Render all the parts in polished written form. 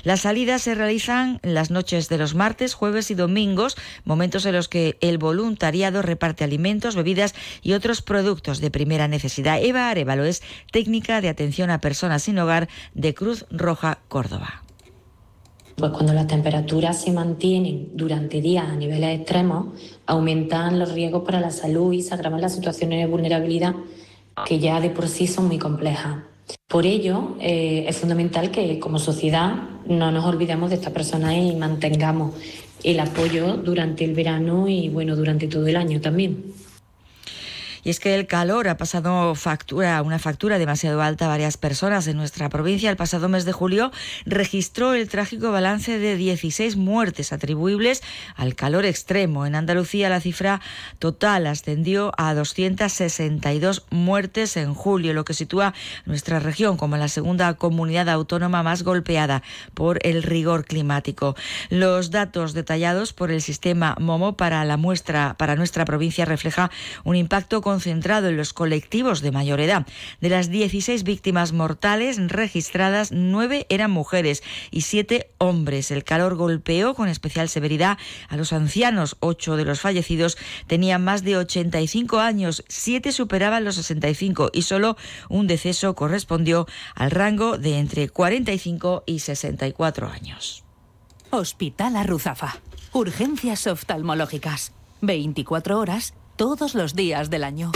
Las salidas se realizan las noches de los martes, jueves y domingos, momentos en los que el voluntariado reparte alimentos, bebidas y otros productos de primera necesidad. Eva Arévalo es técnica de atención a personas sin hogar de Cruz Roja Córdoba. Pues cuando las temperaturas se mantienen durante días a niveles extremos, aumentan los riesgos para la salud y se agravan las situaciones de vulnerabilidad que ya de por sí son muy complejas. Por ello, es fundamental que como sociedad no nos olvidemos de estas personas y mantengamos el apoyo durante el verano y durante todo el año también. Y es que el calor ha pasado una factura demasiado alta a varias personas en nuestra provincia. El pasado mes de julio registró el trágico balance de 16 muertes atribuibles al calor extremo. En Andalucía la cifra total ascendió a 262 muertes en julio, lo que sitúa nuestra región como la segunda comunidad autónoma más golpeada por el rigor climático. Los datos detallados por el sistema MOMO para nuestra provincia refleja un impacto concentrado en los colectivos de mayor edad. De las 16 víctimas mortales registradas, 9 eran mujeres y 7 hombres. El calor golpeó con especial severidad a los ancianos. 8 de los fallecidos tenían más de 85 años, 7 superaban los 65 y solo un deceso correspondió al rango de entre 45 y 64 años. Hospital Arruzafa. Urgencias oftalmológicas. 24 horas todos los días del año.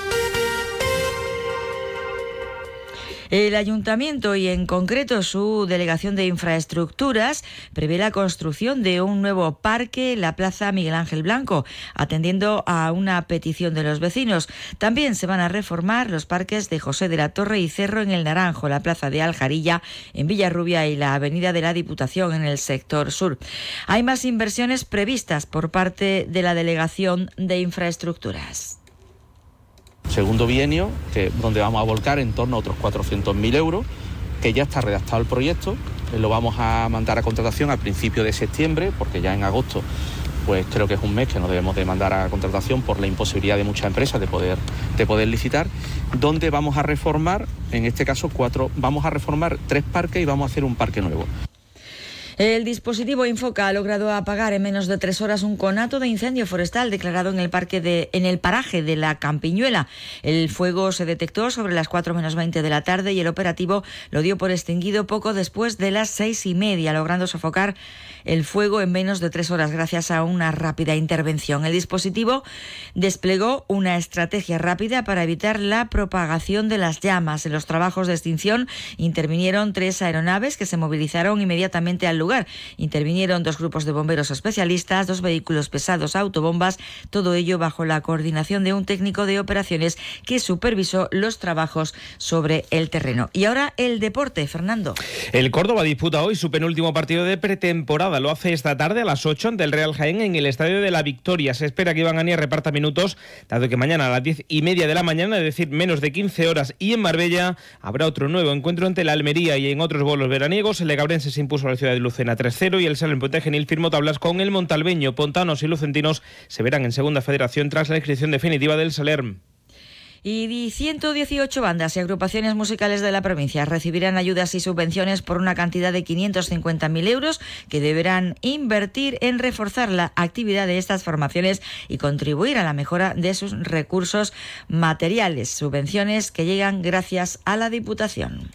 El Ayuntamiento y en concreto su Delegación de Infraestructuras prevé la construcción de un nuevo parque en la Plaza Miguel Ángel Blanco, atendiendo a una petición de los vecinos. También se van a reformar los parques de José de la Torre y Cerro en el Naranjo, la Plaza de Aljarilla en Villarrubia y la Avenida de la Diputación en el sector sur. Hay más inversiones previstas por parte de la Delegación de Infraestructuras. Segundo bienio, donde vamos a volcar en torno a otros 400.000 euros, que ya está redactado el proyecto, lo vamos a mandar a contratación a principios de septiembre, porque ya en agosto pues creo que es un mes que nos debemos de mandar a contratación por la imposibilidad de muchas empresas de poder licitar, donde vamos a reformar, en este caso vamos a reformar 3 parques y vamos a hacer un parque nuevo. El dispositivo Infoca ha logrado apagar en menos de 3 horas un conato de incendio forestal declarado en el paraje de la Campiñuela. El fuego se detectó sobre las 4 menos 20 de la tarde y el operativo lo dio por extinguido poco después de las 6:30, logrando sofocar el fuego en menos de 3 horas gracias a una rápida intervención. El dispositivo desplegó una estrategia rápida para evitar la propagación de las llamas. En los trabajos de extinción intervinieron 3 aeronaves que se movilizaron inmediatamente al lugar. Intervinieron 2 grupos de bomberos especialistas, 2 vehículos pesados, autobombas, todo ello bajo la coordinación de un técnico de operaciones que supervisó los trabajos sobre el terreno. Y ahora el deporte, Fernando. El Córdoba disputa hoy su penúltimo partido de pretemporada. Lo hace esta tarde a las 8 ante el Real Jaén en el Estadio de la Victoria. Se espera que Iván Anier reparta minutos, dado que mañana a las 10:30 de la mañana, es decir, menos de 15 horas, y en Marbella habrá otro nuevo encuentro ante la Almería. Y en otros bolos veraniegos, el Legabrense se impuso a la ciudad de Lucena 3-0 y el Salem Puente Genil firmó tablas con el Montalbeño. Pontanos y lucentinos se verán en segunda federación tras la inscripción definitiva del Salerm. Y 118 bandas y agrupaciones musicales de la provincia recibirán ayudas y subvenciones por una cantidad de 550.000 euros que deberán invertir en reforzar la actividad de estas formaciones y contribuir a la mejora de sus recursos materiales. Subvenciones que llegan gracias a la Diputación.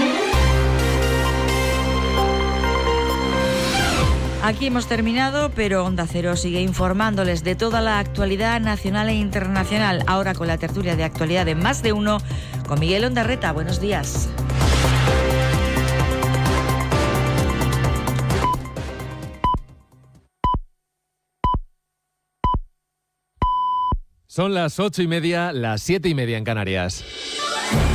Aquí hemos terminado, pero Onda Cero sigue informándoles de toda la actualidad nacional e internacional. Ahora con la tertulia de actualidad de Más de Uno con Miguel Ondarreta. Buenos días. Son las 8:30, las 7:30 en Canarias.